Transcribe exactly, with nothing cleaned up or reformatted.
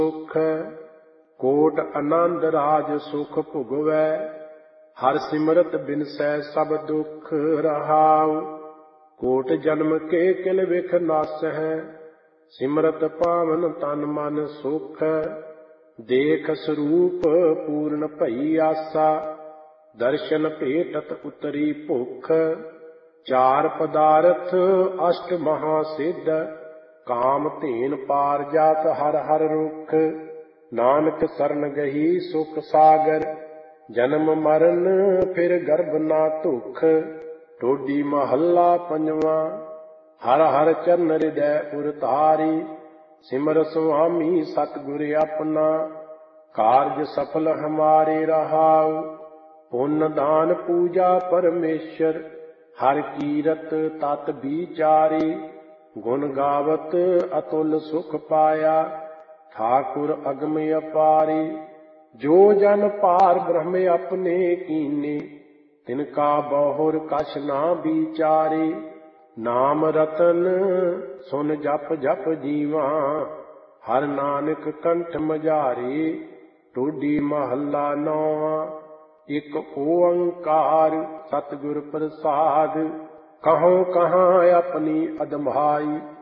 ਸੁਖ ਕੋਟ ਆਨੰਦ ਰਾਜ ਸੁਖ ਭੁਗਵੈ ਹਰ ਸਿਮਰਤ ਬਿਨਸੈ ਸਭ ਦੁਖ ਰਹਾਉ ਕੋਟ ਜਨਮ ਕੇ ਕਿਲ ਵਿਖ ਨਾਸਹਿ ਸਿਮਰਤ ਪਾਵਨ ਤਨ ਮਨ ਸੁਖ ਦੇਖ ਸਰੂਪ ਪੂਰਨ ਭਈ ਆਸਾ ਦਰਸ਼ਨ ਭੇਟਤ ਉਤਰੀ ਭੁਖ ਚਾਰ ਪਦਾਰਥ ਅਸ਼ਟ ਮਹਾ ਸਿੱਧ ਕਾਮ ਧੇਨ ਪਾਰ ਜਾਤ ਹਰ ਹਰ ਰੁਖ ਨਾਨਕ ਸਰਨ ਗਹੀ ਸੁਖ ਸਾਗਰ ਜਨਮ ਮਰਨ ਫਿਰ ਗਰਭ ਨਾ ਧੁਖ ਟੋਡੀ ਮਹੱਲਾ ਪੰਜਵਾਂ ਹਰ ਹਰ ਚਰਨ ਹਿਰਦੈ ਉਰ ਧਾਰੀ ਸਿਮਰ ਸੁਆਮੀ ਸਤਿਗੁਰ ਆਪਣਾ ਕਾਰਜ ਸਫਲ ਹਮਾਰੇ ਰਹਾਉ ਪੁੰਨ ਦਾਨ ਪੂਜਾ ਪਰਮੇਸ਼ਰ ਹਰ ਕੀਰਤ ਤਤ ਵਿਚਾਰੀ ਗੁਣ ਗਾਵਤ ਅਤੁਲ ਸੁਖ ਪਾਇਆ ਠਾਕੁਰ ਅਗਮ ਅਪਾਰੀ ਜੋ ਜਨ ਪਾਰ ਬ੍ਰਹਮ ਆਪਣੇ ਕੀਨੇ ਤਿਨ ਕਾ ਬਹੁਰ ਕਛ ਨਾ ਵਿਚਾਰੇ ਨਾਮ ਰਤਨ ਸੁਨ ਜਪ ਜਪ ਜੀਵਾ ਹਰ ਨਾਨਕ ਕੰਠ ਮਝਾਰੇ ਟੋਡੀ ਮਹੱਲਾ ਨੌਵਾਂ ਇਕ ਓੰਕਾਰ ਸਤਿਗੁਰ ਪ੍ਰਸਾਦ ਕਹਉ ਕਹਾਂ ਆਪਣੀ ਅਦਮਾਈ